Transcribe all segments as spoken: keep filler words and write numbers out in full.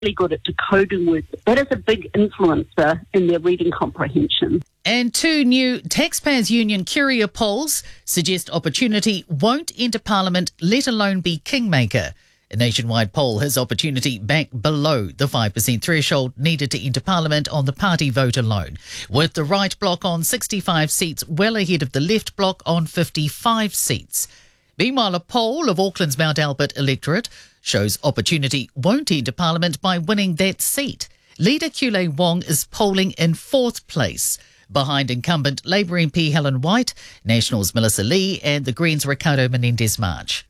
really good at decoding words. That is a big influencer in their reading comprehension. And two new Taxpayers Union Curia polls suggest Opportunity won't enter Parliament, let alone be kingmaker. A nationwide poll has Opportunity back below the five percent threshold needed to enter Parliament on the party vote alone, with the right bloc on sixty-five seats well ahead of the left bloc on fifty-five seats. Meanwhile, a poll of Auckland's Mount Albert electorate shows Opportunity won't enter Parliament by winning that seat. Leader Kule Wong is polling in fourth place, behind incumbent Labour M P Helen White, Nationals Melissa Lee and the Greens' Ricardo Menendez-March.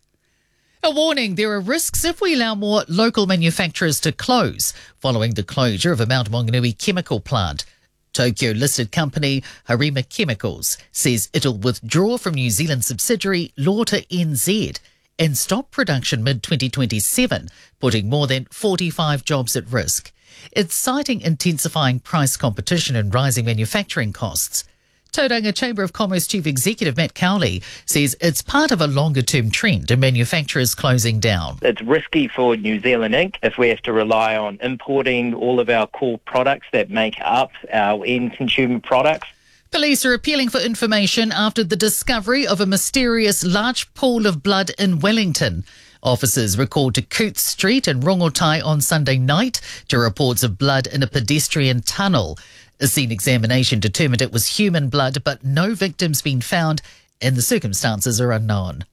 A warning, there are risks if we allow more local manufacturers to close, following the closure of a Mount Maunganui chemical plant. Tokyo-listed company Harima Chemicals says it'll withdraw from New Zealand subsidiary Lauter N Z and stop production mid twenty twenty-seven, putting more than forty-five jobs at risk. It's citing intensifying price competition and rising manufacturing costs. Tauranga Chamber of Commerce Chief Executive Matt Cowley says it's part of a longer-term trend in manufacturers closing down. It's risky for New Zealand Incorporated if we have to rely on importing all of our core products that make up our end consumer products. Police are appealing for information after the discovery of a mysterious large pool of blood in Wellington. Officers were called to Coots Street in Rongotai on Sunday night to reports of blood in a pedestrian tunnel. A scene examination determined it was human blood, but no victims been found and the circumstances are unknown.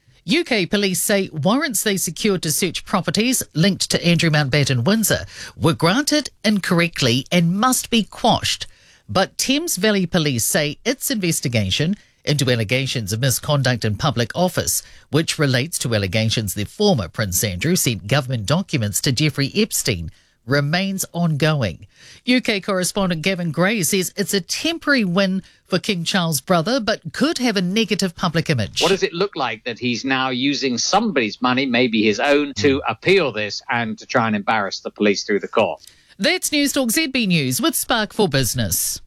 U K police say warrants they secured to search properties linked to Andrew Mountbatten Windsor were granted incorrectly and must be quashed. But Thames Valley Police say its investigation into allegations of misconduct in public office, which relates to allegations the former Prince Andrew sent government documents to Jeffrey Epstein, remains ongoing. U K correspondent Gavin Gray says it's a temporary win for King Charles' brother, but could have a negative public image. What does it look like that he's now using somebody's money, maybe his own, to appeal this and to try and embarrass the police through the court? That's Newstalk Z B News with Spark for Business.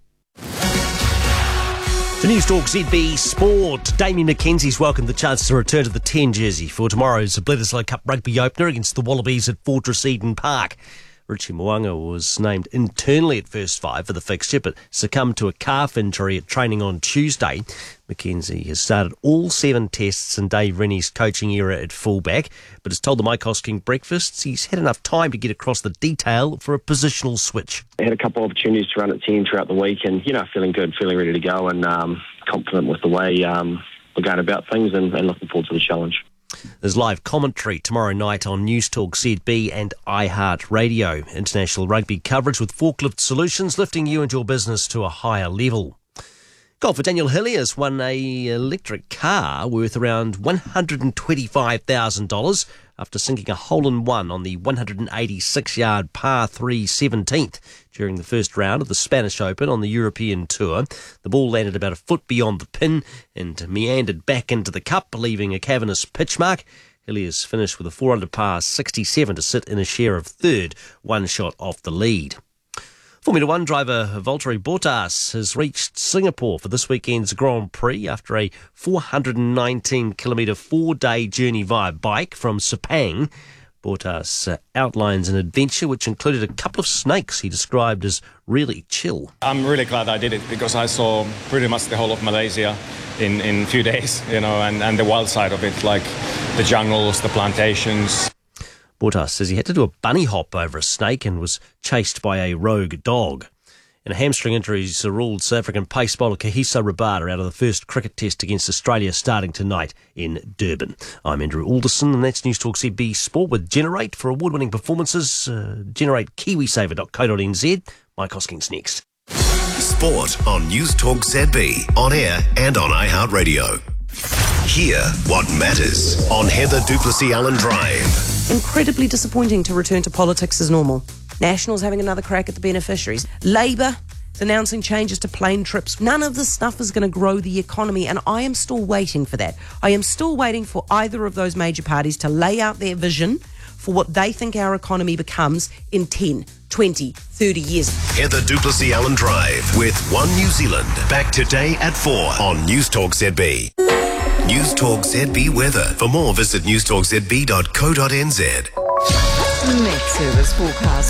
The Newstalk Z B Sport. Damien McKenzie's welcomed the chance to return to the ten jersey for tomorrow's Bledisloe Cup rugby opener against the Wallabies at Fortress Eden Park. Richie Mo'unga was named internally at first five for the fixture, but succumbed to a calf injury at training on Tuesday. McKenzie has started all seven tests in Dave Rennie's coaching era at fullback, but has told the Mike Hosking Breakfasts he's had enough time to get across the detail for a positional switch. I had a couple of opportunities to run at ten throughout the week and, you know, feeling good, feeling ready to go and um, confident with the way um, we're going about things and, and looking forward to the challenge. There's live commentary tomorrow night on Newstalk Z B and iHeartRadio. International rugby coverage with Forklift Solutions, lifting you and your business to a higher level. Golfer Daniel Hilliers won a electric car worth around one hundred twenty-five thousand dollars after sinking a hole-in-one on the one hundred eighty-six yard par three seventeenth during the first round of the Spanish Open on the European Tour. The ball landed about a foot beyond the pin and meandered back into the cup, leaving a cavernous pitch mark. Hilliers finished with a four under par sixty-seven to sit in a share of third, one shot off the lead. Formula One driver Valtteri Bottas has reached Singapore for this weekend's Grand Prix after a four hundred nineteen kilometre four-day journey via bike from Sepang. Bottas uh, outlines an adventure which included a couple of snakes he described as really chill. I'm really glad I did it because I saw pretty much the whole of Malaysia in, in a few days, you know, and, and the wild side of it, like the jungles, the plantations. Bottas says he had to do a bunny hop over a snake and was chased by a rogue dog. And a hamstring injuries ruled South African pace bowler Kagiso Rabada out of the first cricket test against Australia starting tonight in Durban. I'm Andrew Alderson and that's Newstalk Z B Sport with Generate. For award-winning performances, uh, generate kiwisaver dot co dot n z. Mike Hoskins next. Sport on Newstalk Z B, on air and on iHeartRadio. Hear what matters on Heather Duplessis-Allen Drive. Incredibly disappointing to return to politics as normal. Nationals having another crack at the beneficiaries. Labour is announcing changes to plane trips. None of this stuff is going to grow the economy, and I am still waiting for that. I am still waiting for either of those major parties to lay out their vision for what they think our economy becomes in ten, twenty, thirty years. Heather Duplessis-Allen Drive with One New Zealand. Back today at four on Newstalk Z B. Newstalk Z B weather. For more, visit newstalk z b dot co dot n z. The Met Service forecast.